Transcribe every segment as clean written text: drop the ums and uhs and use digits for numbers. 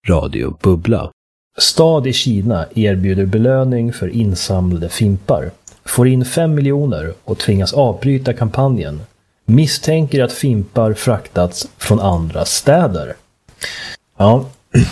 Radio Bubbla. Stad i Kina erbjuder belöning för insamlade fimpar. Får in 5 miljoner och tvingas avbryta kampanjen. Misstänker att fimpar fraktats från andra städer. Ja.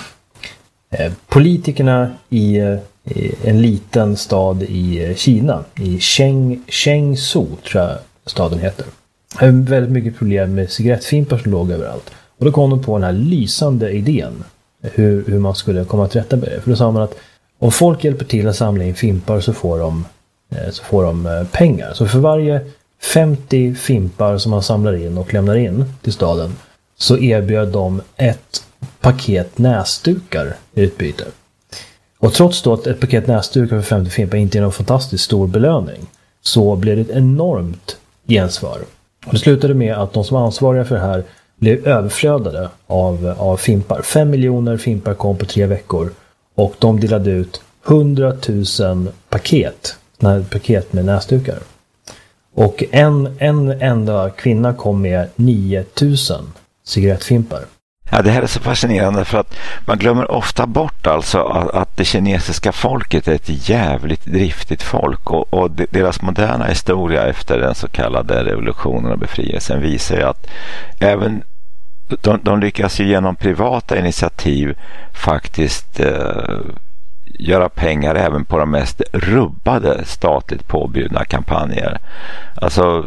Politikerna i en liten stad i Kina, i Chengzhou tror jag staden heter, har väldigt mycket problem med cigarettfimpar som låg överallt. Och då kom de på den här lysande idén hur man skulle komma till rätta med det. För då sa man att om folk hjälper till att samla in fimpar så får de pengar. Så för varje 50 fimpar som man samlar in och lämnar in till staden så erbjöd de ett paket näsdukar i utbyte. Och trots då att ett paket näsdukar för 50 fimpar inte är någon fantastiskt stor belöning så blev det ett enormt gensvar. Och det slutade med att de som var ansvariga för det här blev överflödade av fimpar. 5 miljoner fimpar kom på 3 veckor och de delade ut 100 000 paket med näsdukar. Och en enda kvinna kom med 9 000 cigarettfimpar. Ja, det här är så fascinerande för att man glömmer ofta bort alltså att det kinesiska folket är ett jävligt driftigt folk och deras moderna historia efter den så kallade revolutionen och befrielsen visar ju att även de lyckas ju genom privata initiativ faktiskt göra pengar även på de mest rubbade statligt påbjudna kampanjer. Alltså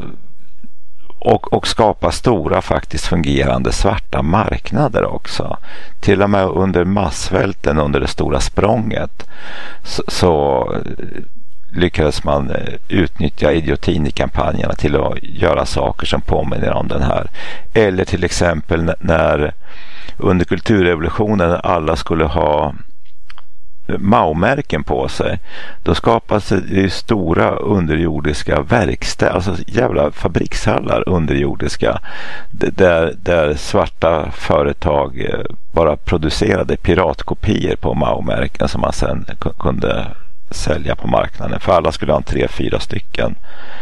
och skapa stora faktiskt fungerande svarta marknader också. Till och med under massvälten under det stora språnget så lyckades man utnyttja idiotin i kampanjerna till att göra saker som påminner om den här. Eller till exempel när under kulturrevolutionen alla skulle ha Mao-märken på sig, då skapas det stora underjordiska verkstäder, alltså jävla fabrikshallar underjordiska där svarta företag bara producerade piratkopior på Mao-märken som man sen kunde sälja på marknaden, för alla skulle ha 3-4 stycken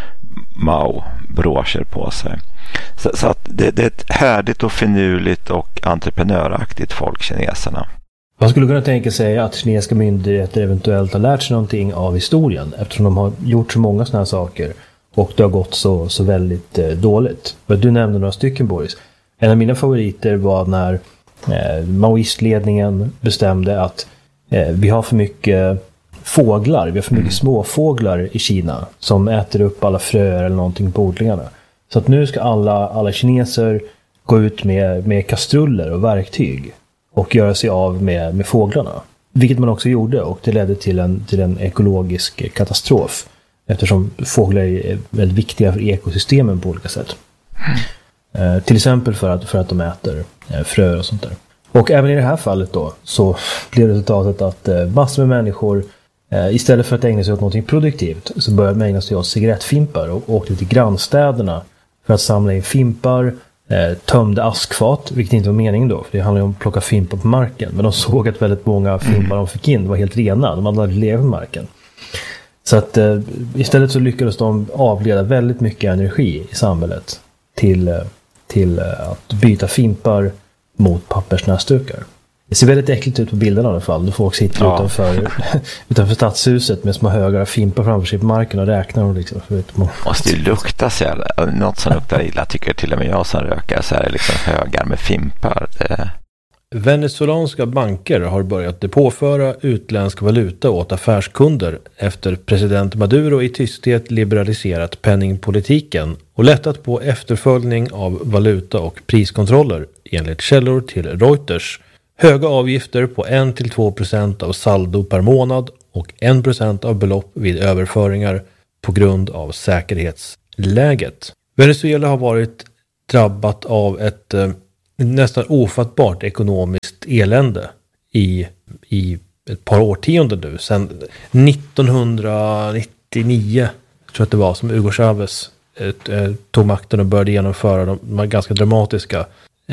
Mao-broscher på sig. Så att det är ett härligt och finurligt och entreprenöraktigt folk, kineserna. Man skulle kunna tänka sig att kinesiska myndigheter eventuellt har lärt sig någonting av historien eftersom de har gjort så många sådana här saker och det har gått så väldigt dåligt. Du nämnde några stycken, Boris. En av mina favoriter var när maoistledningen bestämde att vi har för mycket fåglar, vi har för mycket småfåglar i Kina som äter upp alla fröer eller någonting på odlingarna. Så att nu ska alla kineser gå ut med kastruller och verktyg och göra sig av med fåglarna. Vilket man också gjorde och det ledde till en ekologisk katastrof. Eftersom fåglar är väldigt viktiga för ekosystemen på olika sätt. Till exempel för att de äter fröer och sånt där. Och även i det här fallet då så blev resultatet att massor med människor istället för att ägna sig åt något produktivt så började man ägna sig åt cigarettfimpar och åkte till grannstäderna för att samla in fimpar, tömde askfat, vilket inte var meningen då, för det handlar ju om att plocka fimpar på marken. Men de såg att väldigt många fimpar de fick in var helt rena, de hade levt på marken. Så att istället så lyckades de avleda väldigt mycket energi i samhället till att byta fimpar mot pappersnäsdukar. Det ser väldigt äckligt ut på bilderna i alla fall. Då folk sitter utanför stadshuset med små högar av fimpar framför sig på marken och räknar dem liksom. Måste ju lukta så här. Något som luktar illa tycker till och med jag som rökar så här liksom högar med fimpar. Venezuelanska banker har börjat depåföra utländsk valuta åt affärskunder efter president Maduro i tysthet liberaliserat penningpolitiken och lättat på efterföljning av valuta- och priskontroller enligt källor till Reuters. Höga avgifter på 1-2% av saldo per månad och 1% av belopp vid överföringar på grund av säkerhetsläget. Venezuela har varit drabbat av ett nästan ofattbart ekonomiskt elände i ett par årtionden nu. Sedan 1999 tror jag att det var som Hugo Chávez tog makten och började genomföra de ganska dramatiska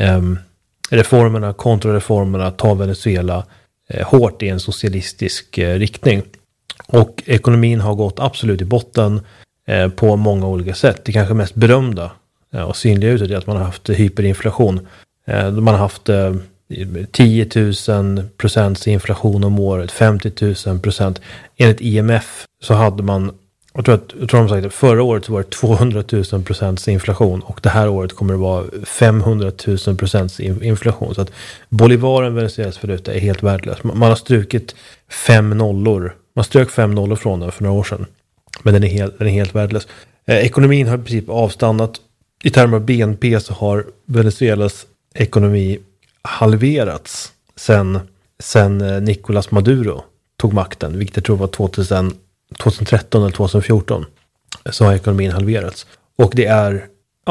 kontrareformerna, tar Venezuela hårt i en socialistisk riktning. Och ekonomin har gått absolut i botten på många olika sätt. Det kanske mest berömda och synliga utet är att man har haft hyperinflation. Man har haft 10 000% inflation om året, 50 000%. Enligt IMF så hade man, jag tror de sagt att förra året så var det 200 000% inflation och det här året kommer det vara 500 000% inflation. Så att bolivaren, Venezuelas valuta, är helt värdelös. Man har strukit 5 nollor. Man strök 5 nollor från den för några år sedan. Men den är helt värdelös. Ekonomin har i princip avstannat. I termer av BNP så har Venezuelas ekonomi halverats sen Nicolás Maduro tog makten, vilket jag tror var 2013 eller 2014, så har ekonomin halverats. Och det är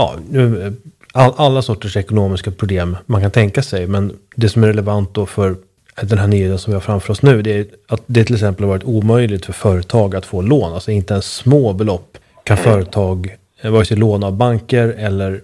alla sorters ekonomiska problem man kan tänka sig, men det som är relevant då för den här nyheten som vi har framför oss nu, det är att det till exempel har varit omöjligt för företag att få lån. Alltså inte ens små belopp kan företag vare sig låna av banker eller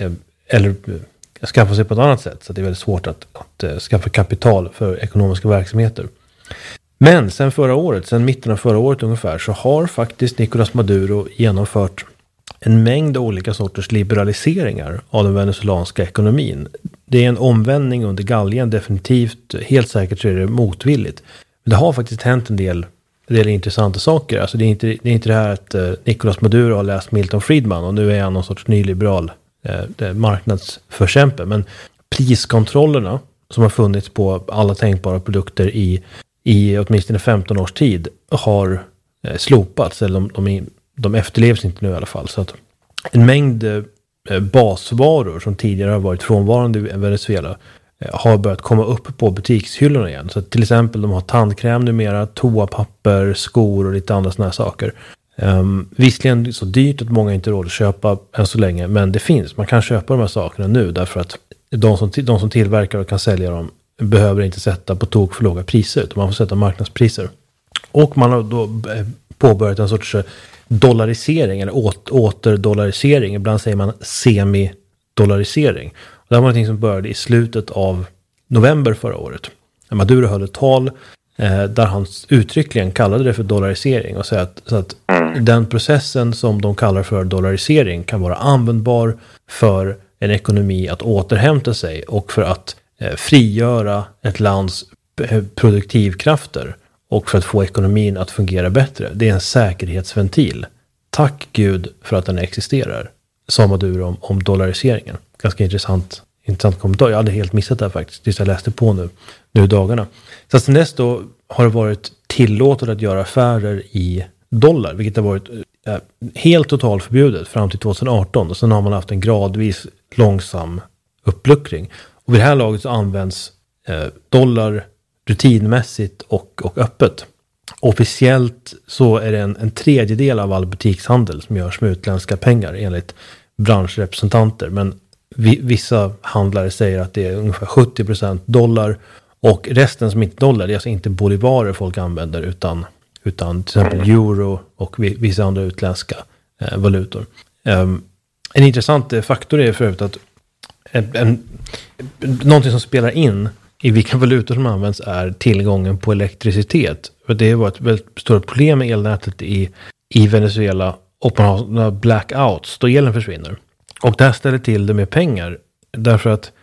skaffa sig på ett annat sätt. Så det är väldigt svårt att skaffa kapital för ekonomiska verksamheter. Men sen mitten av förra året ungefär, så har faktiskt Nicolás Maduro genomfört en mängd olika sorters liberaliseringar av den venezuelanska ekonomin. Det är en omvändning under galgen, definitivt. Helt säkert så är det motvilligt. Men det har faktiskt hänt en del intressanta saker. Alltså det är inte det här att Nicolás Maduro har läst Milton Friedman och nu är han någon sorts nyliberal marknadsförkämpe. Men priskontrollerna som har funnits på alla tänkbara produkter i åtminstone 15 års tid har slopats. Eller de efterlevs inte nu i alla fall. Så att en mängd basvaror som tidigare har varit frånvarande i Venezuela har börjat komma upp på butikshyllorna igen. Så att till exempel de har tandkräm numera, toapapper, skor och lite andra sådana här saker. Visserligen så dyrt att många inte har råd att köpa än så länge, men det finns. Man kan köpa de här sakerna nu därför att de som tillverkar och kan sälja dem behöver inte sätta på tok för låga priser, utan man får sätta marknadspriser. Och man har då påbörjat en sorts dollarisering eller återdollarisering. Ibland säger man semi-dollarisering. Det här var någonting som började i slutet av november förra året. Maduro höll ett tal där han uttryckligen kallade det för dollarisering och säger att den processen som de kallar för dollarisering kan vara användbar för en ekonomi att återhämta sig och för att frigöra ett lands produktivkrafter och för att få ekonomin att fungera bättre. Det är en säkerhetsventil. Tack Gud för att den existerar, sa Maduro om dollariseringen. Ganska intressant kommentar. Jag hade helt missat det här faktiskt, tills jag läste på nu i dagarna. Så sen dess då har det varit tillåtet att göra affärer i dollar, vilket har varit helt totalt förbjudet fram till 2018. Och sen har man haft en gradvis långsam uppluckring. Och vid det här laget så används dollar rutinmässigt och öppet. Officiellt så är det en tredjedel av all butikshandel som görs med utländska pengar enligt branschrepresentanter. Men vissa handlare säger att det är ungefär 70% dollar och resten som inte är dollar, det är alltså inte bolivarer folk använder utan till exempel euro och vissa andra utländska valutor. En intressant faktor är för övrigt att någonting som spelar in i vilka valutor som används är tillgången på elektricitet. För det har varit ett väldigt stort problem med elnätet i Venezuela och man har några blackouts då elen försvinner. Och det här ställer till det med pengar därför att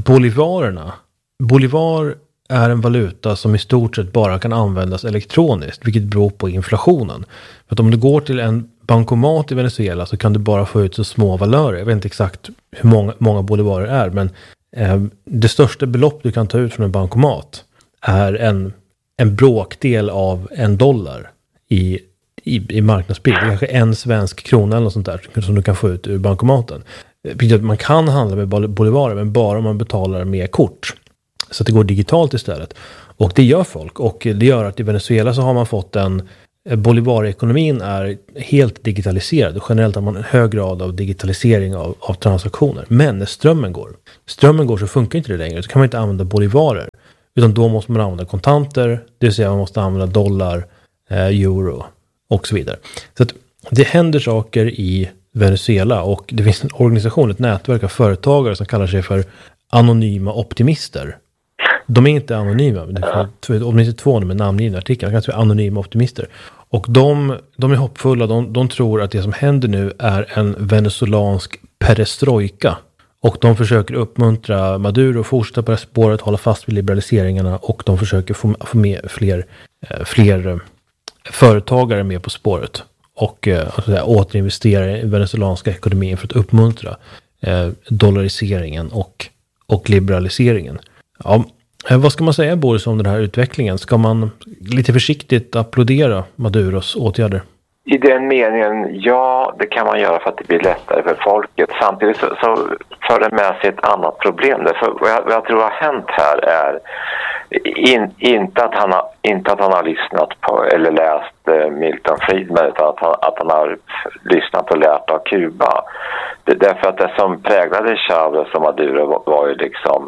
bolivar är en valuta som i stort sett bara kan användas elektroniskt, vilket beror på inflationen. För att om du går till en bankomat i Venezuela så kan du bara få ut så små valörer. Jag vet inte exakt hur många bolivarer är, men det största belopp du kan ta ut från en bankomat är en bråkdel av $1 i marknadspris. Kanske en svensk krona eller något sånt där som du kan få ut ur bankomaten. Man kan handla med bolivarer, men bara om man betalar med kort. Så att det går digitalt istället. Och det gör folk. Och det gör att i Venezuela så har man fått bolivarekonomin är helt digitaliserad. Och generellt har man en hög grad av digitalisering av transaktioner. Men när strömmen går så funkar inte det längre. Så kan man inte använda bolivarer. Utan då måste man använda kontanter. Det vill säga man måste använda dollar, euro och så vidare. Så att det händer saker i Venezuela. Och det finns en organisation, ett nätverk av företagare som kallar sig för anonyma optimister. De är inte anonyma, men det är åtminstone 2 med namngivna artiklar. Kanske anonyma optimister. Och de är hoppfulla. De tror att det som händer nu är en venezuelansk perestrojka. Och de försöker uppmuntra Maduro att fortsätta på det spåret, hålla fast vid liberaliseringarna, och de försöker få med fler företagare med på spåret. Och återinvestera i venezuelanska ekonomin för att uppmuntra dollariseringen och liberaliseringen. Ja, vad ska man säga, Boris, om den här utvecklingen? Ska man lite försiktigt applådera Maduros åtgärder? I den meningen, ja, det kan man göra för att det blir lättare för folket. Samtidigt så för det med sig ett annat problem. För vad jag tror har hänt här är inte att han har lyssnat på eller läst Milton Friedman, utan att han har lyssnat och lärt av Kuba. Därför att det som präglade Chávez och Maduro var ju liksom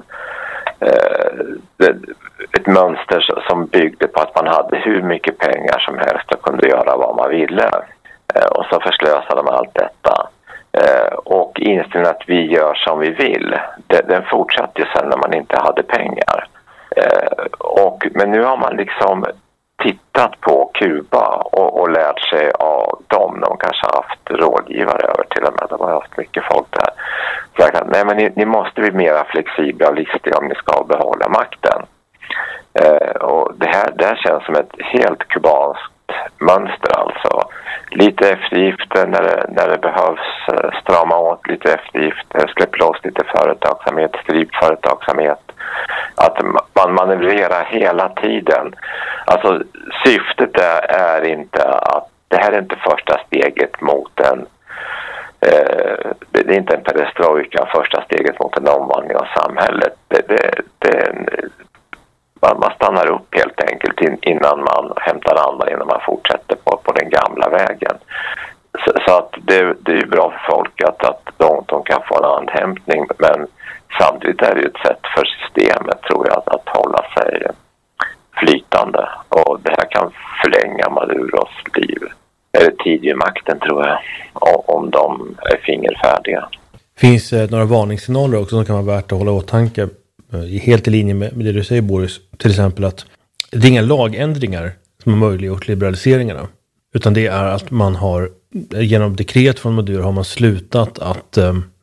ett mönster som byggde på att man hade hur mycket pengar som helst och kunde göra vad man ville. Och så förslösade man allt detta. Och inställningen att vi gör som vi vill, den fortsatte ju sen när man inte hade pengar. Men nu har man liksom tittat på Kuba och lärt sig av dem. De kanske har haft rådgivare över till och med. De har haft mycket folk där. Så nej, men ni måste bli mer flexibla och listiga om ni ska behålla makten. Och det här känns som ett helt kubanskt mönster alltså. Lite eftergifter när det behövs, strama åt lite eftergifter, släpp loss lite företagsamhet, stryp företagsamhet. Att man manövrerar hela tiden. Alltså syftet är inte att det här är inte första steget mot en det är inte en perestrojka, första steget mot en omvandling av samhället. Man stannar upp helt enkelt innan man hämtar andan, innan man fortsätter på den gamla vägen. Så att det är bra för folk att de kan få en andhämtning, men samtidigt är det ett sätt för systemet, tror jag, att hålla sig flytande. Och det här kan förlänga Maduros liv. Eller tid i makten, tror jag, om de är fingerfärdiga. Finns några varningssignaler också som kan vara värt att hålla i åtanke, helt i linje med det du säger, Boris? Till exempel att det är inga lagändringar som har möjliggjort liberaliseringarna, utan det är att man har genom dekret från Maduro har man slutat att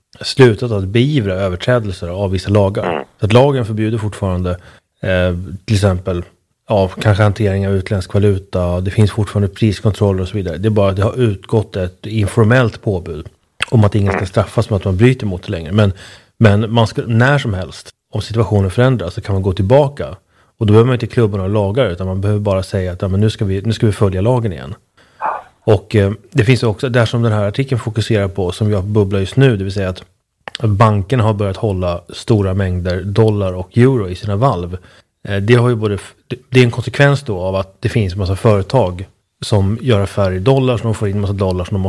beivra överträdelser av vissa lagar. Så att lagen förbjuder fortfarande till exempel kanske hantering av utländsk valuta, det finns fortfarande priskontroller och så vidare. Det är bara att det har utgått ett informellt påbud om att ingen ska straffas med att man bryter mot det längre. Men man ska, när som helst, om situationen förändras, så kan man gå tillbaka. Och då behöver man inte klubba några lagar, utan man behöver bara säga att nu ska vi följa lagen igen. Och det finns också, där som den här artikeln fokuserar på, som jag bubblar just nu, det vill säga att bankerna har börjat hålla stora mängder dollar och euro i sina valv. Det har ju det är en konsekvens då av att det finns en massa företag som gör affärer i dollar, som de får in en massa dollar som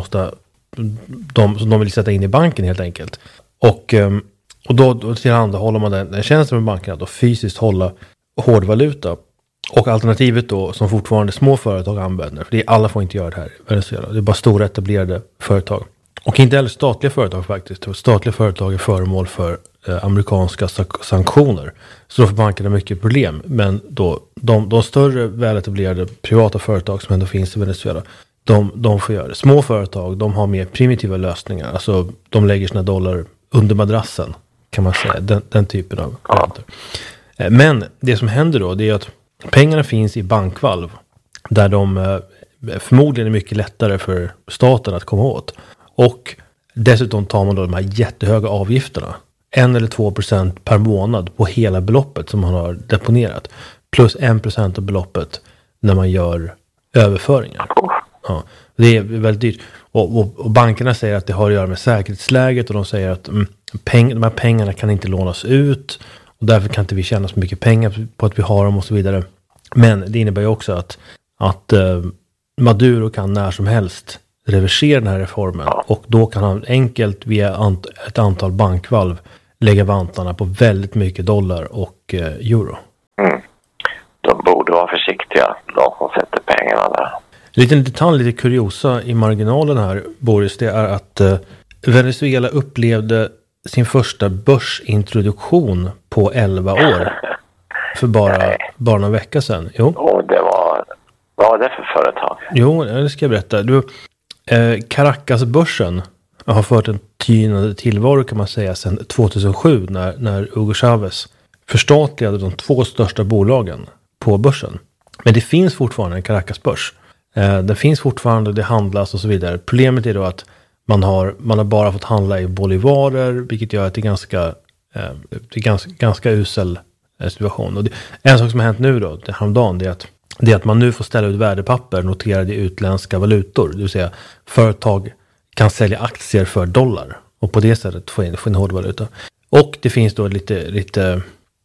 de vill sätta in i banken helt enkelt. Och då tillhandahåller man den tjänsten med bankerna att fysiskt hålla hårdvaluta. Och alternativet då, som fortfarande små företag använder, för alla får inte göra det här i Venezuela, det är bara stora etablerade företag. Och inte heller statliga företag faktiskt. Statliga företag är föremål för amerikanska sanktioner. Så då får bankerna mycket problem. Men då, de större väletablerade privata företag som ändå finns i Venezuela, de får göra det. Små företag, de har mer primitiva lösningar. Alltså de lägger sina dollar under madrassen, kan man säga. Den typen av räntor. Men det som händer då, det är att pengarna finns i bankvalv. Där de förmodligen är mycket lättare för staten att komma åt. Och dessutom tar man då de här jättehöga avgifterna. 1 eller 2% per månad på hela beloppet som man har deponerat. Plus 1% av beloppet när man gör överföringar. Ja, det är väldigt dyrt. Och bankerna säger att det har att göra med säkerhetsläget. Och de säger att de här pengarna kan inte lånas ut. Och därför kan inte vi tjäna så mycket pengar på att vi har dem och så vidare. Men det innebär ju också att Maduro kan när som helst reversera den här reformen, och då kan han enkelt via ett antal bankvalv lägga vantarna på väldigt mycket dollar och euro. De borde vara försiktiga, de som sätter pengarna där. En liten detalj, lite kuriosa i marginalen här, Boris, det är att Venezuela upplevde sin första börsintroduktion på 11 år för bara några veckor sedan. Jo. Och det var, vad var det för företag? Jo, det ska jag berätta. Caracas-börsen har fört en tynande tillvaro kan man säga sedan 2007 när Hugo Chavez förstatligade de 2 största bolagen på börsen. Men det finns fortfarande en Caracas-börs. Den finns fortfarande, det handlas och så vidare. Problemet är då att man har bara fått handla i bolivarer, vilket gör att det är ganska usel situation. Och en sak som har hänt nu då, häromdagen, det är att man nu får ställa ut värdepapper noterade i utländska valutor. Det vill säga företag kan sälja aktier för dollar och på det sättet få in hårdvaluta. Och det finns då lite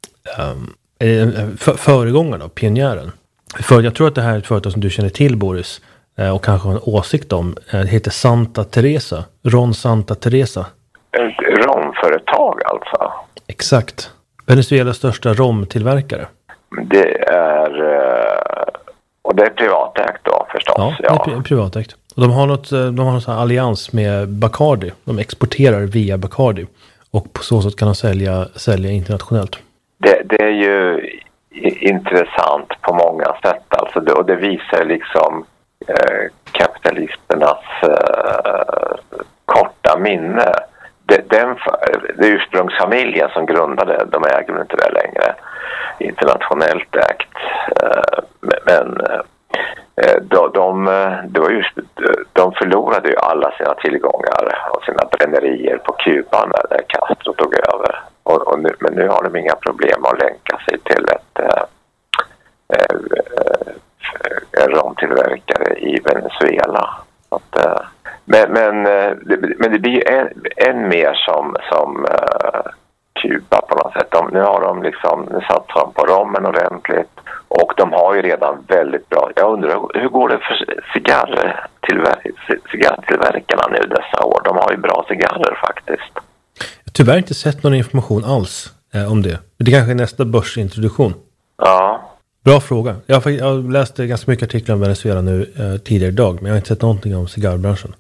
föregångare då, pionjären. För jag tror att det här är ett företag som du känner till, Boris, och kanske har en åsikt om. Det heter Santa Teresa. Ron Santa Teresa. Ett romföretag alltså? Exakt. Venezuelas största romtillverkare. Det är... Och det är privatägt då förstås. Ja, det är privatägt. Och de har någon sån här allians med Bacardi. De exporterar via Bacardi. Och på så sätt kan de sälja internationellt. Det är ju intressant på många sätt. Alltså och det visar liksom kapitalisternas korta minne. Det ursprungsfamiljen som grundade, de äger inte det längre, internationellt ägt. Men de förlorade ju alla sina tillgångar och sina brännerier på Kuba när Castro tog över. Men nu har de inga problem att länka sig till en romtillverkare i Venezuela. Men det blir ju en mer som Kuba på något sätt. Nu satsar de på rommen ordentligt och de har ju redan väldigt bra. Jag undrar, hur går det för cigarrtillverkarna nu dessa år? De har ju bra cigarrer faktiskt. Jag har tyvärr inte sett någon information alls om det. Det kanske är nästa börsintroduktion. Ja. Bra fråga. Jag har läst ganska mycket artiklar om Venezuela nu tidigare idag, men jag har inte sett någonting om cigarrbranschen.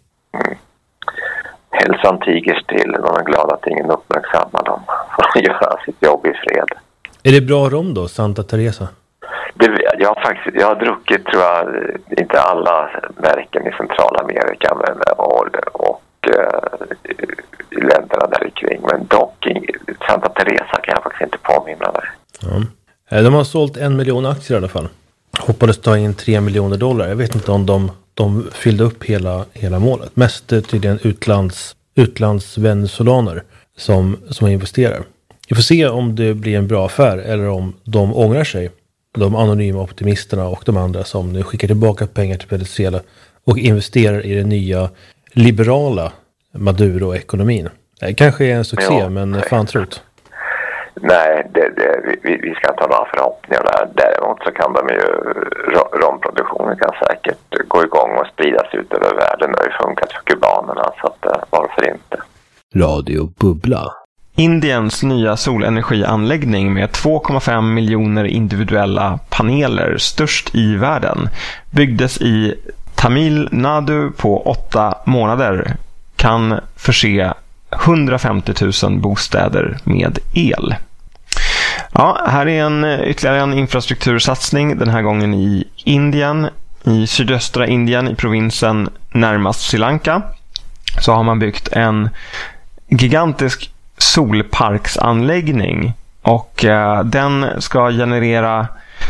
Hälsan tiger still. De är glada att ingen uppmärksammar dem. Får göra sitt jobb i fred. Är det bra rom då, Santa Teresa? Jag har druckit, tror jag, inte alla märken i Centralamerika och i länderna där kring. Men dock Santa Teresa kan jag faktiskt inte påminna mig. Ja. De har sålt 1 miljon aktier i alla fall. Hoppades ta in $3 miljoner. Jag vet inte om de fyllde upp hela målet. Mest tydligen utlandsvenezolaner som investerar. Vi får se om det blir en bra affär eller om de ångrar sig. De anonyma optimisterna och de andra som nu skickar tillbaka pengar till Venezuela och investerar i den nya liberala Maduro-ekonomin. Det kanske är en succé, men fan trott. Nej, vi ska inte ha några förhoppningar där. Däremot så kan de ju, romproduktionen kan säkert gå igång och spridas ut över världen. Det har ju funkat för kubanerna, så att, varför inte? Radio Bubbla. Indiens nya solenergianläggning med 2,5 miljoner individuella paneler, störst i världen, byggdes i Tamil Nadu på 8 månader, kan förse 150 000 bostäder med el. Ja, här är ytterligare en infrastruktursatsning, den här gången i Indien, i sydöstra Indien, i provinsen närmast Sri Lanka. Så har man byggt en gigantisk solparksanläggning och den ska generera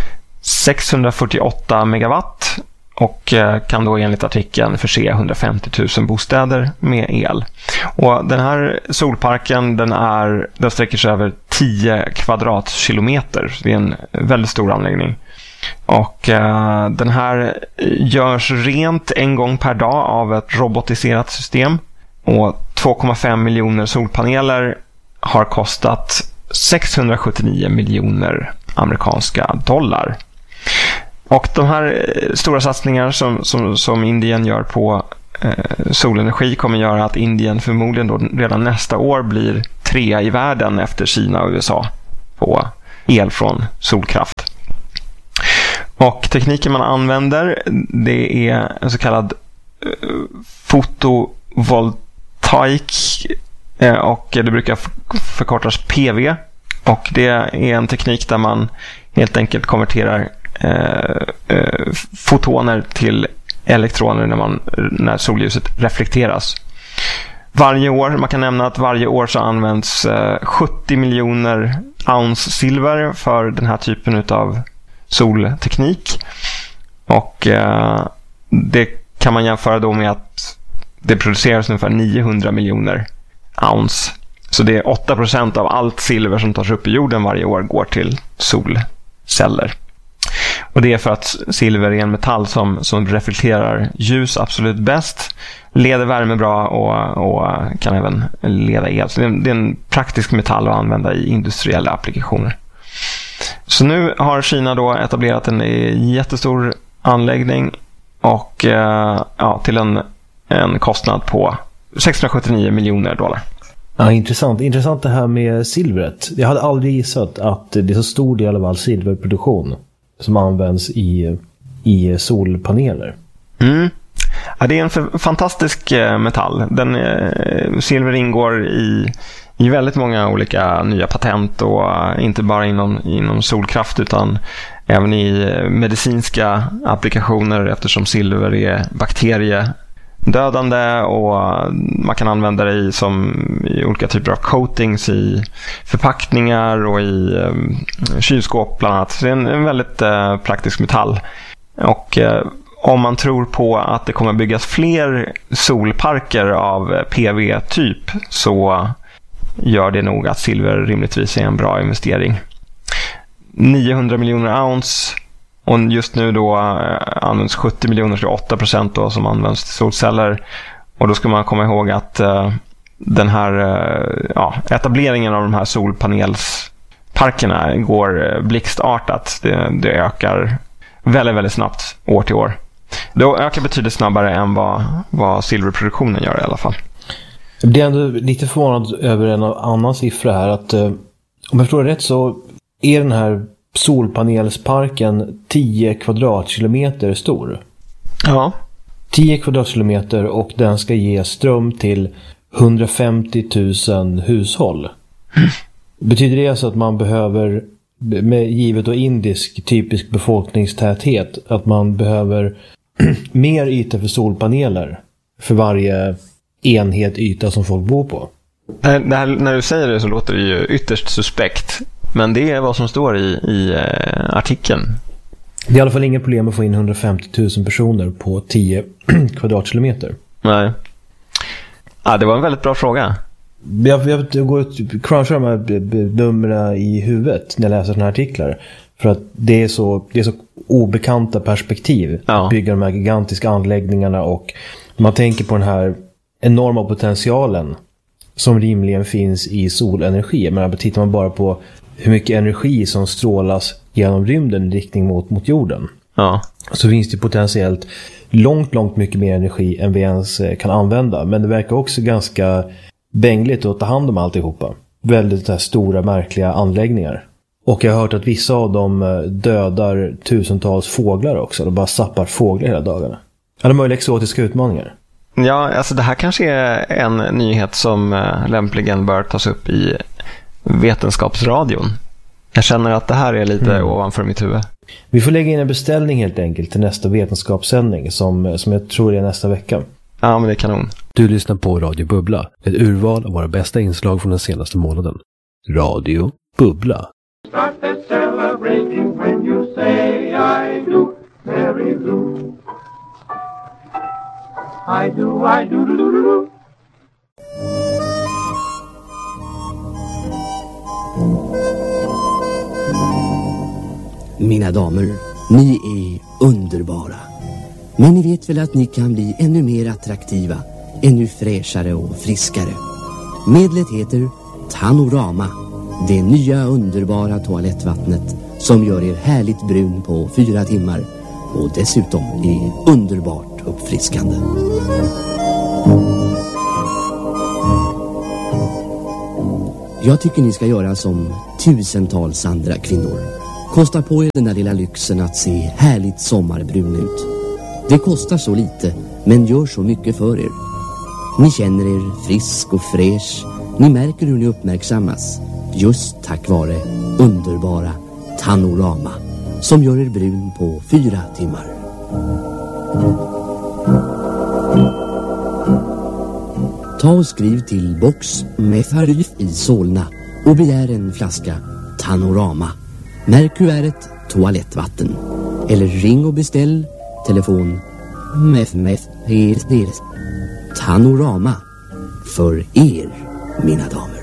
648 megawatt och kan då enligt artikeln förse 150 000 bostäder med el. Och den här solparken den sträcker sig över 10 kvadratkilometer. Det är en väldigt stor anläggning. Och den här görs rent en gång per dag av ett robotiserat system. Och 2,5 miljoner solpaneler har kostat 679 miljoner amerikanska dollar. Och de här stora satsningar som Indien gör på solenergi kommer göra att Indien förmodligen då redan nästa år blir 3 i världen efter Kina och USA på el från solkraft. Och tekniken man använder, det är en så kallad fotovoltaik och det brukar förkortas PV. Och det är en teknik där man helt enkelt konverterar fotoner till elektroner när solljuset reflekteras. Varje år, man kan nämna att varje år så används 70 miljoner ounce silver för den här typen av solteknik. Och det kan man jämföra då med att det produceras ungefär 900 miljoner ounce. Så det är 8% av allt silver som tas upp i jorden varje år går till solceller. Och det är för att silver är en metall som reflekterar ljus absolut bäst, leder värme bra och kan även leda el. Så det är en praktisk metall att använda i industriella applikationer. Så nu har Kina då etablerat en jättestor anläggning och till en kostnad på $679 miljoner. Ja, intressant det här med silvret. Jag hade aldrig gissat att det är så stor del av all silverproduktion som används i solpaneler. Ja, det är en fantastisk metall. Silver ingår i väldigt många olika nya patent, och inte bara inom solkraft utan även i medicinska applikationer, eftersom silver är bakteriedödande och man kan använda det i olika typer av coatings i förpackningar och i kylskåp bland annat. Så det är en väldigt praktisk metall. Och om man tror på att det kommer byggas fler solparker av PV-typ, så gör det nog att silver rimligtvis är en bra investering. 900 miljoner ounce, och just nu då används 70 miljoner, så 8% då som används till solceller. Och då ska man komma ihåg att den här etableringen av de här solpanelsparkerna går blixtartat. Det ökar väldigt, väldigt snabbt år till år. Det ökar betydligt snabbare än vad silverproduktionen gör i alla fall. Jag blir ändå lite förvånad över en annan siffra här. Att, om jag förstår rätt så är den här solpanelsparken 10 kvadratkilometer stor. Ja. 10 kvadratkilometer, och den ska ge ström till 150 000 hushåll. Betyder det alltså att man behöver, med givet och indisk typisk befolkningstäthet, att man behöver mer yta för solpaneler för varje enhet yta som folk bor på? När du säger det så låter det ju ytterst suspekt, men det är vad som står i artikeln. Det är i alla fall inget problem att få in 150 000 personer på 10 kvadratkilometer. Nej. Det var en väldigt bra fråga. Jag går och crunchar de här numren i huvudet när jag läser såna här artiklar. För att det är så obekanta perspektiv. Ja. Bygga de här gigantiska anläggningarna, och man tänker på den här enorma potentialen som rimligen finns i solenergi. Men tittar man bara på hur mycket energi som strålas genom rymden i riktning mot jorden. Ja. Så finns det potentiellt långt mycket mer energi än vi ens kan använda. Men det verkar också ganska bängligt att ta hand om alltihopa. Väldigt här stora, märkliga anläggningar. Och jag har hört att vissa av dem dödar tusentals fåglar också. De bara zappar fåglar hela dagarna. Är det möjliga exotiska utmaningar? Ja, alltså det här kanske är en nyhet som lämpligen bör tas upp i vetenskapsradion. Jag känner att det här är lite ovanför mitt huvud. Vi får lägga in en beställning helt enkelt till nästa vetenskapssändning som jag tror är nästa vecka. Ja, men det är kanon. Du lyssnar på Radio Bubbla, ett urval av våra bästa inslag från den senaste månaden. Radio Bubbla. Start celebrating when you say I do, Mary Lou. I do, do, do, do, do. Mina damer, ni är underbara. Men ni vet väl att ni kan bli ännu mer attraktiva, ännu fräschare och friskare. Medlet heter Tanorama, det nya underbara toalettvattnet som gör er härligt brun på 4 timmar och dessutom är underbart uppfriskande. Jag tycker ni ska göra som tusentals andra kvinnor. Kosta på er den där lilla lyxen att se härligt sommarbrun ut. Det kostar så lite, men gör så mycket för er. Ni känner er frisk och fräsch. Ni märker hur ni uppmärksammas. Just tack vare underbara Tanorama, som gör er brun på 4 timmar. Ta och skriv till box Metharif i Solna och begär en flaska Tanorama. Märk kuvertet toalettvatten. Eller ring och beställ telefon Tanorama för er, mina damer.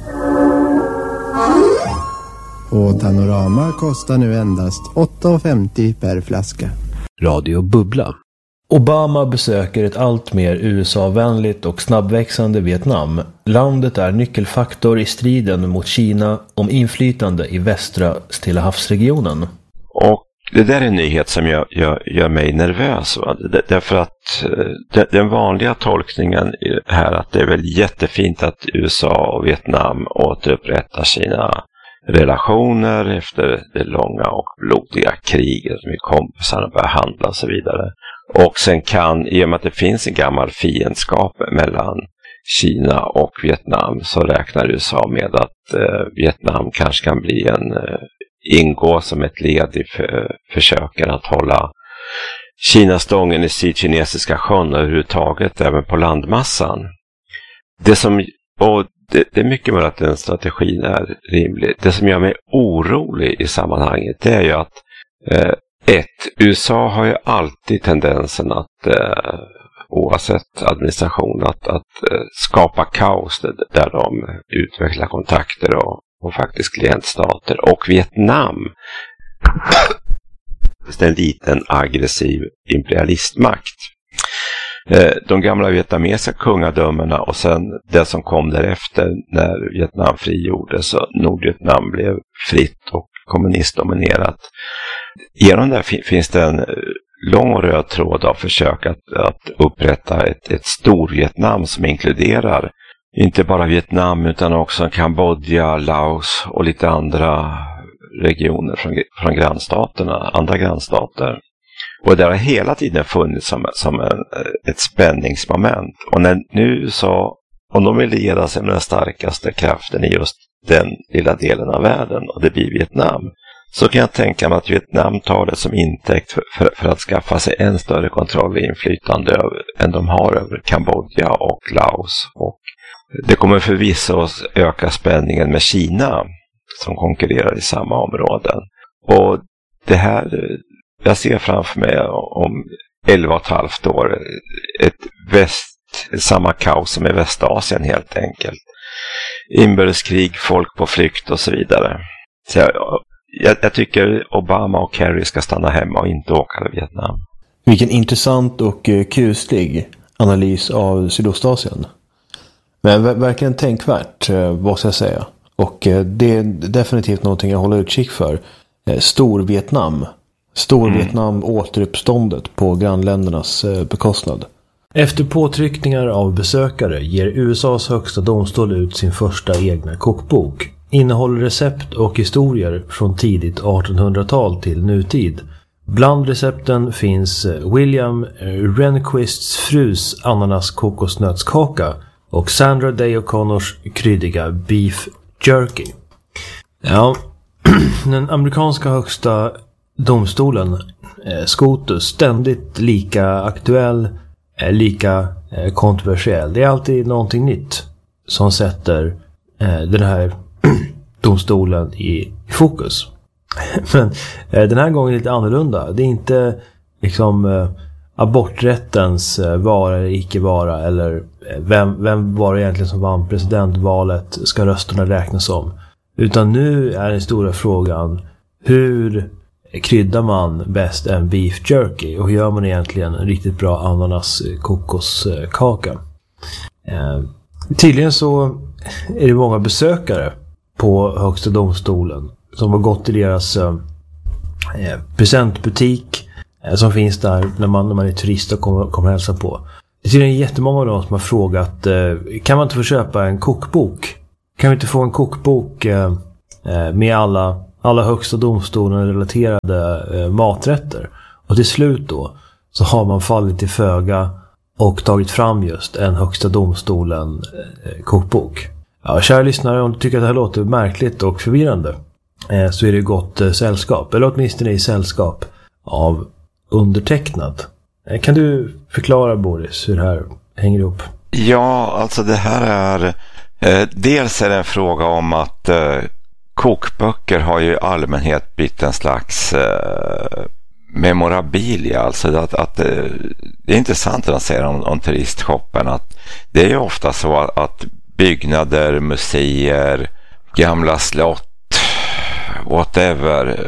Och Tanorama kostar nu endast 8,50 per flaska. Radio Bubbla. Obama besöker ett allt mer USA-vänligt och snabbväxande Vietnam. Landet är nyckelfaktor i striden mot Kina om inflytande i västra Stilla havsregionen. Och det där är en nyhet som gör mig nervös. Va? Därför att den vanliga tolkningen här att det är väl jättefint att USA och Vietnam återupprättar sina relationer efter det långa och blodiga kriget med kompisarna börjar handla och så vidare. Och sen kan, i och med att det finns en gammal fiendskap mellan Kina och Vietnam, så räknar USA med att Vietnam kanske kan bli ingå som ett led i försöken att hålla Kina stången i Sydkinesiska sjön och överhuvudtaget även på landmassan. Det är mycket mer att den strategin är rimlig. Det som gör mig orolig i sammanhanget, det är ju att USA har ju alltid tendensen att oavsett administration att skapa kaos där de utvecklar kontakter och faktiskt klientstater. Och Vietnam är en liten aggressiv imperialistmakt. De gamla vietnamesiska kungadömena och sen det som kom därefter när Vietnam frigjordes, så Nordvietnam blev fritt och kommunistdominerat. Genom det finns det en lång och röd tråd av försök att upprätta ett Storvietnam som inkluderar inte bara Vietnam utan också Kambodja, Laos och lite andra regioner från grannstaterna, andra grannstater. Och det har hela tiden funnits som ett spänningsmoment. Och när nu USA, om de vill leda sig med den starkaste kraften i just den lilla delen av världen, och det blir Vietnam, så kan jag tänka mig att Vietnam tar det som intäkt för att skaffa sig en större kontroll och inflytande än de har över Kambodja och Laos. Och det kommer förvisso att öka spänningen med Kina som konkurrerar i samma områden. Och det här, jag ser framför mig om 11,5 år samma kaos som i Västasien helt enkelt. Inbördeskrig, folk på flykt och så vidare. Så jag tycker Obama och Kerry ska stanna hemma och inte åka till Vietnam. Vilken intressant och kuslig analys av Sydostasien. Men verkligen tänkvärt, vad ska jag säga. Och det är definitivt någonting jag håller utkik för. Storvietnam återuppståndet på grannländernas bekostnad. Efter påtryckningar av besökare ger USAs högsta domstol ut sin första egna kokbok. Innehåller recept och historier från tidigt 1800-tal till nutid. Bland recepten finns William Rehnquists frus ananas-kokosnötskaka och Sandra Day O'Connors kryddiga beef jerky. Ja, den amerikanska högsta domstolen, SCOTUS, ständigt lika aktuell, lika kontroversiell. Det är alltid någonting nytt som sätter den här domstolen i fokus. Men den här gången är lite annorlunda. Det är inte liksom aborträttens vara eller icke vara, eller vem var det egentligen som vann presidentvalet, ska rösterna räknas om. Utan nu är den stora frågan, hur kryddar man bäst en beef jerky, och hur gör man egentligen en riktigt bra ananas-kokoskaka. Tydligen så är det många besökare på högsta domstolen som har gått till deras presentbutik som finns där när man är turist och kommer hälsa på. Det är tydligen jättemånga av dem som har frågat, kan man inte få köpa en kokbok? Kan vi inte få en kokbok med alla högsta domstolen relaterade maträtter? Och till slut då så har man fallit till föga och tagit fram just en högsta domstolen kokbok. Ja, kära lyssnare, om du tycker att det här låter märkligt och förvirrande, så är det gott sällskap, eller åtminstone i sällskap av undertecknad. Kan du förklara, Boris, hur det här hänger ihop? Ja, alltså det här är... dels är det en fråga om att kokböcker har ju i allmänhet blivit en slags memorabilia. Alltså att det är intressant att säga om turistshoppen att det är ju ofta så att byggnader, museer, gamla slott, whatever,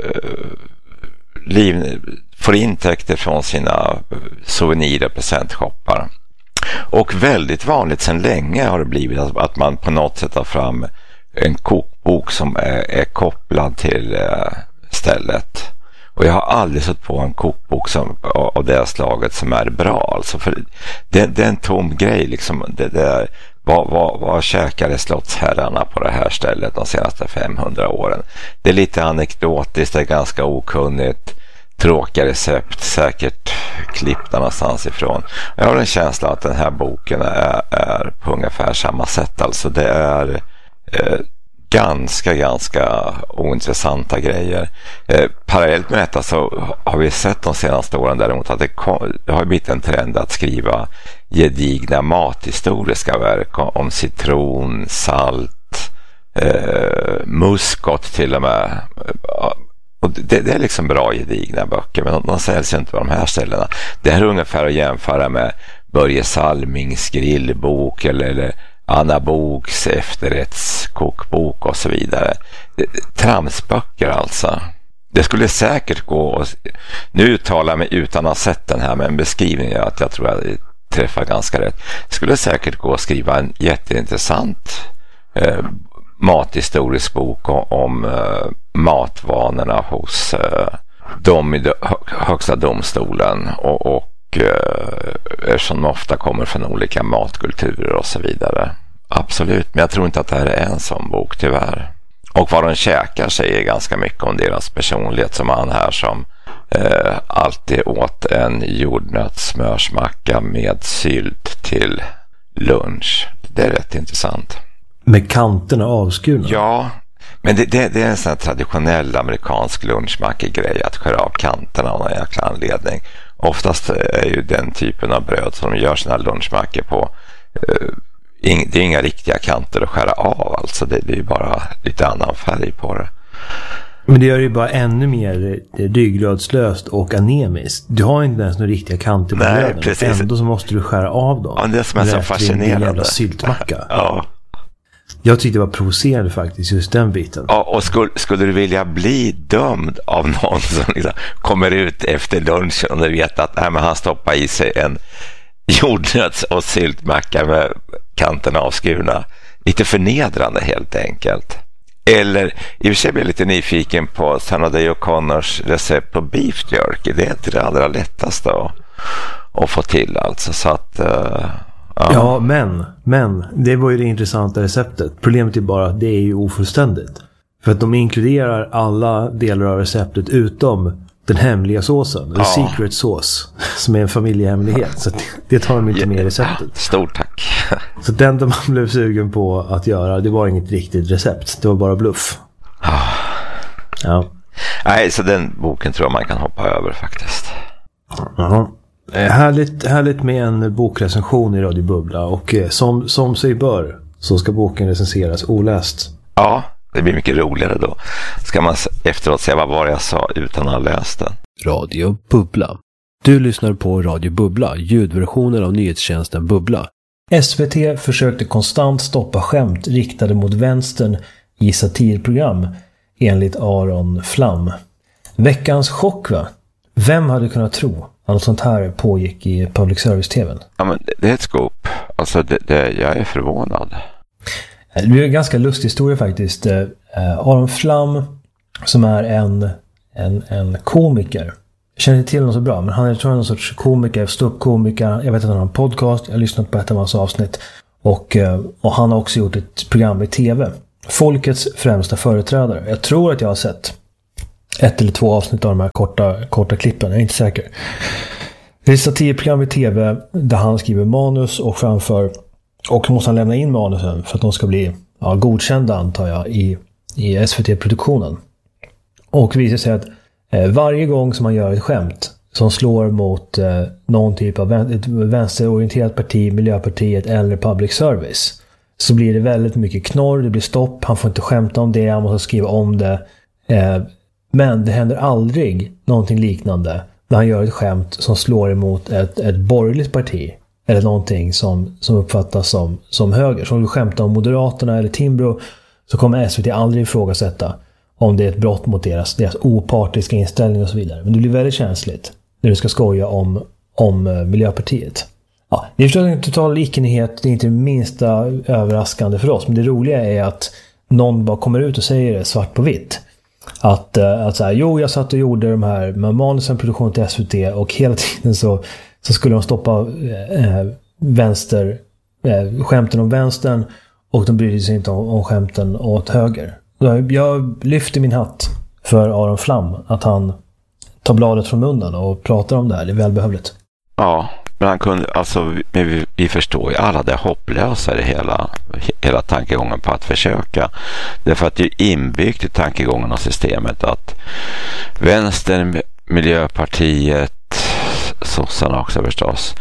får intäkter från sina souvenirer och presentshoppar. Och väldigt vanligt sedan länge har det blivit att man på något sätt tar fram en kokbok som är kopplad till stället. Och jag har aldrig sett på en kokbok av det slaget som är bra. Alltså för det är en tom grej. Liksom, vad käkade slottsherrarna på det här stället de senaste 500 åren? Det är lite anekdotiskt, det är ganska okunnigt. Tråkiga recept, säkert klippta någonstans ifrån. Jag har en känsla att den här boken är på ungefär samma sätt. Alltså det är ganska ointressanta grejer. Parallellt med detta så har vi sett de senaste åren däremot att det har blivit en trend att skriva gedigna mathistoriska verk om citron, salt, muskot till och med. Och det är liksom bra gedigna böcker, men de säljs inte på de här ställena. Det här är ungefär att jämföra med Börje Salmings grillbok eller Anna Boks efterrättskokbok och så vidare. Tramsböcker alltså. Det skulle säkert gå, nu uttalar mig utan att ha sett den här, men beskrivningen att jag tror att jag träffar ganska rätt. Det skulle säkert gå att skriva en jätteintressant mathistorisk bok om matvanorna hos de i högsta domstolen och eftersom de ofta kommer från olika matkulturer och så vidare. Absolut, men jag tror inte att det här är en sån bok tyvärr. Och vad de käkar säger ganska mycket om deras personlighet, som han här som alltid åt en jordnötssmörsmacka med sylt till lunch. Det är rätt intressant. Med kanterna avskurna? Ja, men det är en sån här traditionell amerikansk lunchmackegrej att skära av kanterna av någon jäkla anledning. Oftast är ju den typen av bröd som de gör sina lunchmackor på, det är inga riktiga kanter att skära av, alltså det är ju bara lite annan färg på det. Men det gör ju bara ännu mer ryggradslöst och anemiskt. Du har inte ens några riktiga kanter på bröden. Precis. Ändå så måste du skära av dem. Ja, det som är så fascinerande. En jävla syltmacka. Ja. Jag tyckte det var provocerande faktiskt, just den biten. Ja, och skulle du vilja bli dömd av någon som liksom kommer ut efter lunchen och du vet att men han stoppar i sig en jordnöts- och syltmacka med kanterna avskurna. Lite förnedrande helt enkelt. Eller, i och för sig blir jag lite nyfiken på Sandy O'Connors recept på beef jerky. Det är inte det allra lättaste att få till alltså, så att... Ja, men det var ju det intressanta receptet. Problemet är bara att det är ju ofullständigt. För att de inkluderar alla delar av receptet utom den hemliga såsen. The secret sauce. Som är en familjehemlighet. Så det tar de inte med i receptet. Stort tack. Så den man blev sugen på att göra, det var inget riktigt recept. Det var bara bluff. Ja. Nej, så den boken tror jag man kan hoppa över faktiskt. Ja. Härligt med en bokrecension i Radio Bubbla. Och som sig bör så ska boken recenseras oläst. Ja, det blir mycket roligare då. Ska man efteråt se vad var jag sa utan att ha läst den. Radio Bubbla. Du lyssnar på Radio Bubbla, ljudversionen av nyhetstjänsten Bubbla. SVT försökte konstant stoppa skämt riktade mot vänstern i satirprogram, enligt Aron Flam. Veckans chock, va? Vem hade kunnat tro att något sånt här pågick i public service-tvn? Ja, men det är ett scoop. Alltså, jag är förvånad. Det är en ganska lustig historia faktiskt. Aron Flam, som är en komiker. Jag känner inte till honom så bra, men han är, tror jag, någon sorts komiker, ståuppkomiker. Jag vet att han har en podcast. Jag har lyssnat på ett av hans avsnitt. Och han har också gjort ett program i tv. Folkets främsta företrädare. Jag tror att jag har sett 1 eller 2 avsnitt av de här korta klippen. Jag är inte säker. Det är ett satirprogram i tv där han skriver manus och framför, och måste han lämna in manusen för att de ska bli godkända, antar jag, i SVT-produktionen. Och visar sig att varje gång som man gör ett skämt som slår mot någon typ av ett vänsterorienterat parti, Miljöpartiet eller public service, så blir det väldigt mycket knorr, det blir stopp, han får inte skämta om det, han måste skriva om det. Men det händer aldrig någonting liknande när han gör ett skämt som slår emot ett borgerligt parti eller någonting som uppfattas som höger. Så om du skämtar om Moderaterna eller Timbro, så kommer SVT aldrig ifrågasätta om det är ett brott mot deras opartiska inställning och så vidare. Men det blir väldigt känsligt när du ska skoja om Miljöpartiet. Ja, det är förstås en total likenhet, det är inte det minsta överraskande för oss, men det roliga är att någon bara kommer ut och säger det svart på vitt. Att så här, jo, jag satt och gjorde de här med manusen, produktion till SVT, och hela tiden så skulle de stoppa skämten om vänstern, och de brydde sig inte om skämten åt höger. Jag lyfter min hatt för Aron Flam, att han tar bladet från munnen och pratar om det här. Det är välbehövligt. Ja, men han kunde, alltså, vi förstår ju alla det hopplösa i hela tankegången på att försöka. Därför att det är inbyggt i tankegången och systemet att vänstern, Miljöpartiet, sossarna också förstås,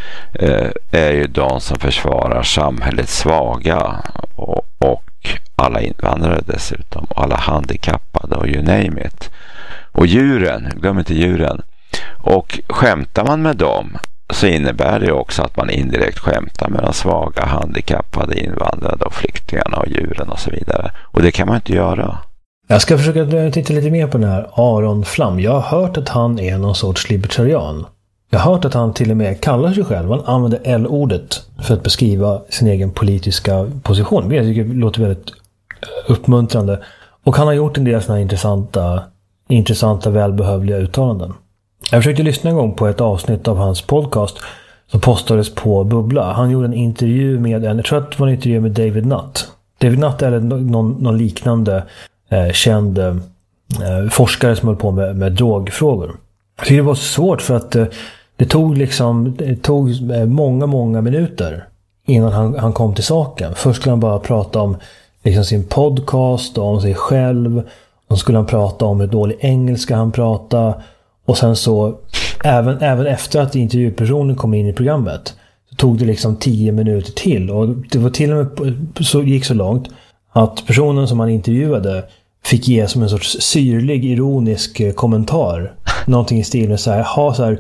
är ju de som försvarar samhällets svaga och alla invandrare dessutom, och alla handikappade och you name it. Och djuren, glöm inte djuren. Och skämtar man med dem så innebär det också att man indirekt skämtar med de svaga, handikappade, invandrare och flyktingarna och djuren och så vidare. Och det kan man inte göra. Jag ska försöka titta lite mer på den här Aron Flam. Jag har hört att han är någon sorts libertarian. Jag har hört att han till och med kallar sig själv. Han använder L-ordet för att beskriva sin egen politiska position. Det tycker jag låter väldigt uppmuntrande. Och han har gjort en del sådana intressanta välbehövliga uttalanden. Jag försökte lyssna en gång på ett avsnitt av hans podcast som postades på Bubbla. Han gjorde en intervju med jag tror att det var en intervju med David Nutt. David Nutt är någon liknande känd forskare som höll på med drogfrågor. Jag tycker det var så svårt för att det tog många minuter innan han kom till saken. Först skulle han bara prata om liksom sin podcast och om sig själv. Och skulle han prata om hur dålig engelska han pratade. Och sen så, även efter att intervjupersonen kom in i programmet, så tog det liksom 10 minuter till. Och det var till och med gick så långt att personen som han intervjuade fick ge som en sorts syrlig, ironisk kommentar. Någonting i stilen så här,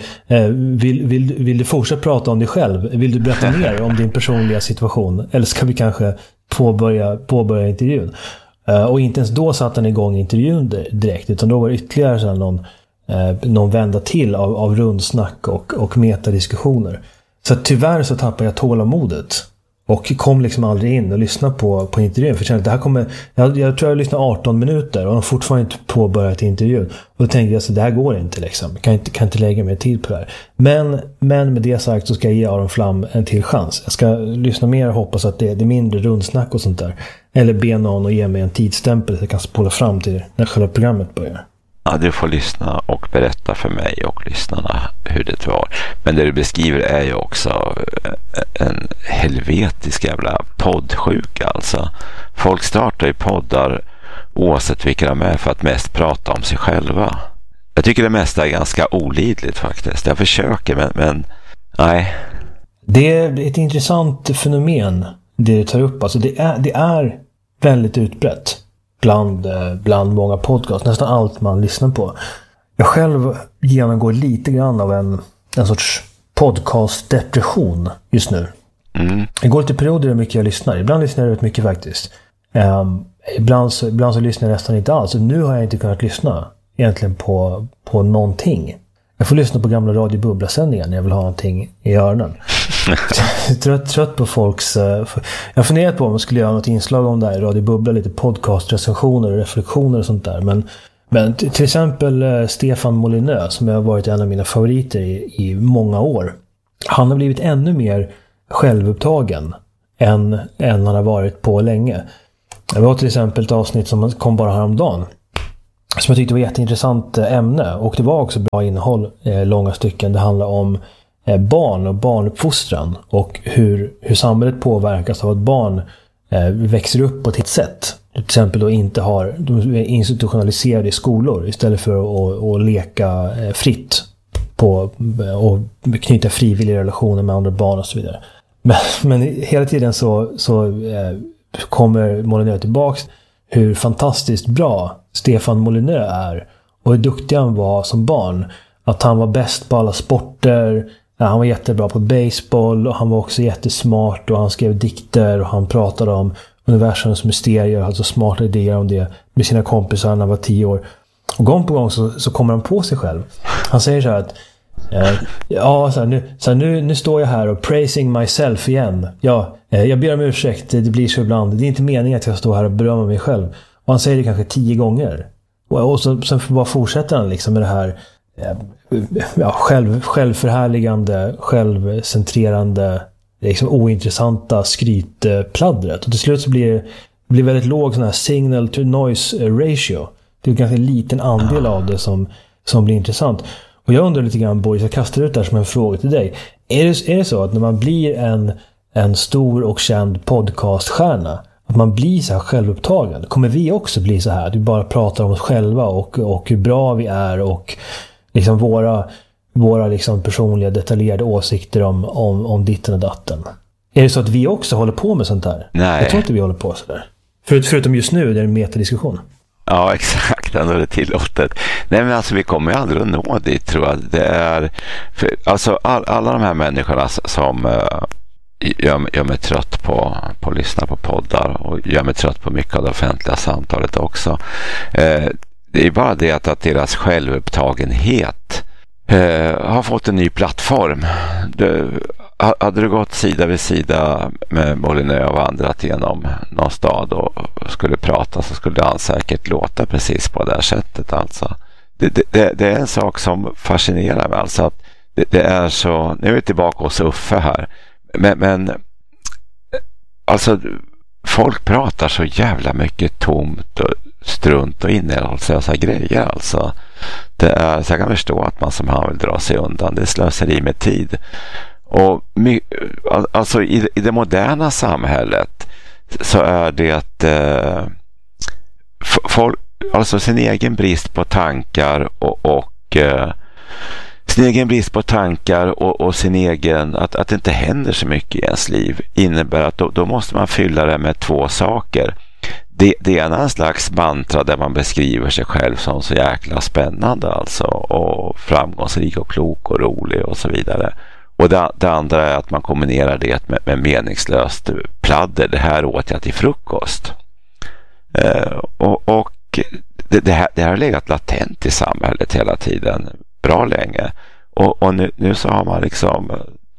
vill du fortsätta prata om dig själv? Vill du berätta mer om din personliga situation? Eller ska vi kanske påbörja intervjun? Och inte ens då satte han igång intervjun direkt, utan då var det ytterligare så här någon vända till av rundsnack och metadiskussioner. Så tyvärr så tappade jag tålamodet och kom liksom aldrig in och lyssnade på intervjun. För jag kände, det här kommer, jag tror jag lyssnade 18 minuter och de fortfarande inte påbörjat intervjun. Och då tänkte jag så det här går inte liksom. Kan inte lägga mer tid på det här. Men med det sagt så ska jag ge Aron Flam en till chans. Jag ska lyssna mer och hoppas att det är mindre rundsnack och sånt där. Eller be någon och ge mig en tidsstämpel så jag kan spola fram till när själva programmet börjar. Ja, du får lyssna och berätta för mig och lyssnarna hur det var. Men det du beskriver är ju också en helvetisk jävla poddsjuka alltså. Folk startar ju poddar oavsett vilka de är för att mest prata om sig själva. Jag tycker det mesta är ganska olidligt faktiskt. Jag försöker men nej. Det är ett intressant fenomen det du tar upp. Alltså det är väldigt utbrett bland många podcasts. Nästan allt man lyssnar på. Jag själv genomgår lite grann av en sorts podcastdepression just nu. Det går lite perioder hur mycket jag lyssnar. Ibland lyssnar jag rätt mycket faktiskt. Ibland så lyssnar jag nästan inte alls. Nu har jag inte kunnat lyssna egentligen på någonting. Jag får lyssna på gamla Radio Bubbla-sändningar när jag vill ha någonting i öronen. Trött på folks... Jag funderat på om jag skulle göra något inslag om det här i Radio Bubbla, lite podcastrecensioner och reflektioner och sånt där. Men till exempel Stefan Molinö, som har varit en av mina favoriter i många år. Han har blivit ännu mer självupptagen än han har varit på länge. Det var till exempel ett avsnitt som kom bara häromdagen, som jag tyckte var ett jätteintressant ämne. Och det var också bra innehåll, långa stycken. Det handlar om barn och barnuppfostran och hur samhället påverkas av att barn växer upp på ett sätt. Till exempel då de är institutionaliserade i skolor istället för att leka fritt och knyta frivilliga relationer med andra barn och så vidare. Men hela tiden så kommer Molyneux tillbaks hur fantastiskt bra Stefan Molyneux är och hur duktig han var som barn. Att han var bäst på alla sporter, han var jättebra på baseball och han var också jättesmart och han skrev dikter och han pratade om universums mysterier, alltså smarta idéer om det med sina kompisar när han var 10 år. Och gång på gång så kommer han på sig själv. Han säger så här att nu står jag här och praising myself igen. Jag ber om ursäkt, det blir så ibland. Det är inte meningen att jag står här och berömmer mig själv. Och han säger det kanske 10 gånger. Och sen bara fortsätter han liksom med det här självförhärligande, självcentrerande, liksom ointressanta skrytpladdret. Och till slut så blir det väldigt låg sån här signal to noise ratio. Det är ganska en liten andel av det som blir intressant. Och jag undrar lite grann, Boris, jag kastar ut det här som en fråga till dig. Är det så att när man blir en stor och känd podcaststjärna, att man blir så här självupptagen? Kommer vi också bli så här? Att vi bara pratar om oss själva och hur bra vi är och liksom våra liksom personliga detaljerade åsikter om ditten och datten. Är det så att vi också håller på med sånt här? Nej. Jag tror inte vi håller på så där. Förutom just nu, det är en metadiskussion. Ja, exakt. Ändå är det tillåtet. Nej, men alltså vi kommer ju aldrig att nå dit, tror jag. Det är... Alltså alla de här människorna som gör mig trött på att lyssna på poddar och gör mig trött på mycket av det offentliga samtalet också. Det är bara det att deras självupptagenhet har fått en ny plattform. Hade du gått sida vid sida med Molyneux och vandrat genom någon stad och skulle prata, så skulle han säkert låta precis på det här sättet. Alltså. Det är en sak som fascinerar mig. Alltså att det är så... Nu är vi tillbaka hos Uffe här. Men alltså folk pratar så jävla mycket tomt och strunt och innehållslösa grejer. Alltså. Så jag kan förstå att man som han vill dra sig undan. Det är slöseri med tid. Och alltså i det moderna samhället så är det folk, alltså sin egen brist på tankar och sin egen brist på tankar och sin egen att det inte händer så mycket i ens liv innebär att då måste man fylla det med 2 saker. Det ena är en slags mantra där man beskriver sig själv som så jäkla spännande, alltså, och framgångsrik och klok och rolig och så vidare. Och det andra är att man kombinerar det med meningslöst pladder. Det här åt jag till frukost. Och det här har legat latent i samhället hela tiden, bra länge. Och nu så har man liksom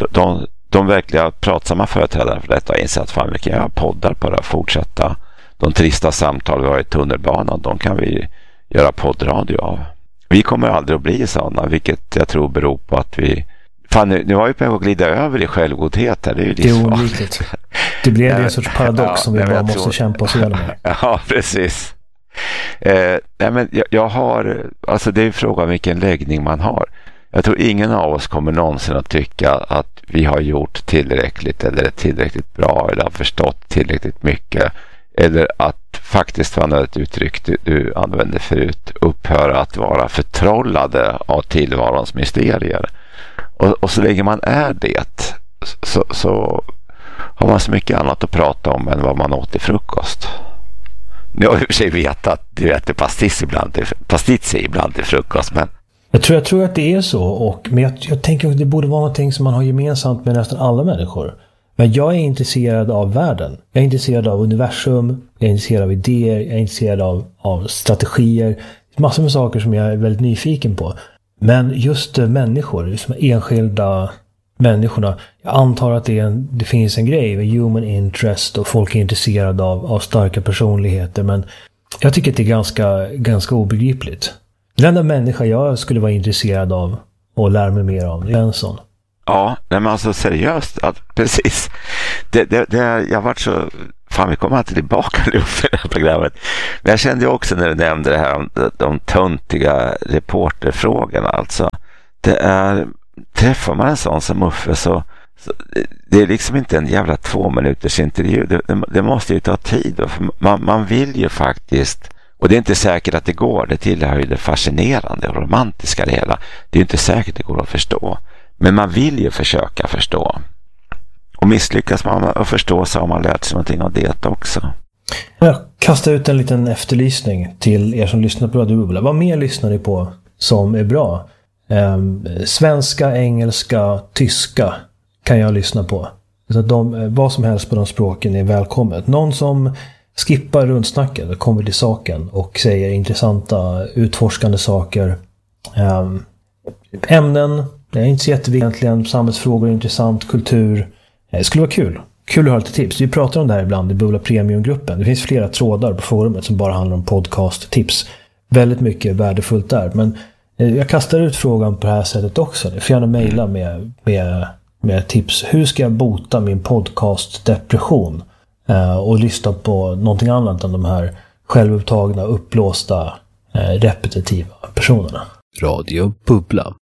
de verkliga pratsamma företrädare för detta har insett att fan, vi kan göra poddar på det, fortsätta. De trista samtal vi har i tunnelbanan, de kan vi göra poddradio av. Vi kommer aldrig att bli sådana, vilket jag tror beror på att vi... Fan, nu var vi på att glida över i självgodhet. Det är ju det är olyckligt. Det blir en sorts paradox som vi bara måste kämpa oss igenom. Ja, precis. Nej, men jag har... Alltså det är en fråga om vilken läggning man har. Jag tror ingen av oss kommer någonsin att tycka att vi har gjort tillräckligt eller tillräckligt bra eller har förstått tillräckligt mycket. Eller att faktiskt var ett uttryck du använde förut, upphöra att vara förtrollade av tillvarons mysterier. Och så länge man är det så har man så mycket annat att prata om än vad man åt i frukost. Nu har jag i och för sig vet att du äter pastizzi ibland till frukost, men... Jag tror att det är så, men jag tänker att det borde vara någonting som man har gemensamt med nästan alla människor. Men jag är intresserad av världen. Jag är intresserad av universum, jag är intresserad av idéer, jag är intresserad av strategier. Massor med saker som jag är väldigt nyfiken på. Men just människor, just de enskilda människorna. Jag antar att det finns en grej med human interest och folk är intresserade av starka personligheter. Men jag tycker att det är ganska obegripligt. Den enda människa jag skulle vara intresserad av och lära mig mer av, det är en sån. Ja, men alltså seriöst, precis. Jag har varit så... Fan, vi kommer alltid tillbaka nu för det här programmet. Men jag kände ju också när du nämnde det här om de töntiga reporterfrågorna. Alltså, träffar man en sån som Uffe så det är liksom inte en jävla 2 minuters intervju. Det måste ju ta tid. För man vill ju faktiskt, Och det är inte säkert att det går. Det tillhör ju det fascinerande och romantiska det hela. Det är ju inte säkert det går att förstå. Men man vill ju försöka förstå. Och misslyckas man att förstå så har man lärt sig någonting av det också. Jag kastar ut en liten efterlysning till er som lyssnar på Radio Bubbla. Vad mer lyssnar ni på som är bra? Svenska, engelska, tyska kan jag lyssna på. Så vad som helst på de språken är välkommet. Någon som skippar rundsnacket och kommer till saken och säger intressanta, utforskande saker. Ämnen, det är inte så jätteviktigt egentligen. Samhällsfrågor är intressant, kultur. Det skulle vara kul. Kul att ha lite tips. Vi pratar om det här ibland i Bubbla Premium-gruppen. Det finns flera trådar på forumet som bara handlar om podcast-tips. Väldigt mycket värdefullt där. Men jag kastar ut frågan på det här sättet också. Ni får gärna mejla med tips. Hur ska jag bota min podcast-depression? Och lyssna på någonting annat än de här självupptagna, uppblåsta, repetitiva personerna. Radio Bubbla.